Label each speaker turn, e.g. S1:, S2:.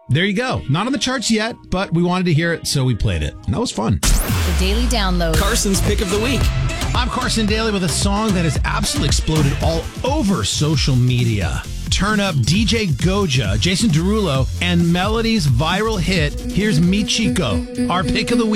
S1: There you go. Not on the charts yet, but we wanted to hear it, so we played it. And that was fun.
S2: The Daily Download.
S3: Carson's Pick of the Week.
S1: I'm Carson Daly with a song that has absolutely exploded all over social media. Turn up DJ Goja, Jason Derulo, and Melody's viral hit, Here's Me Chico, our Pick of the Week.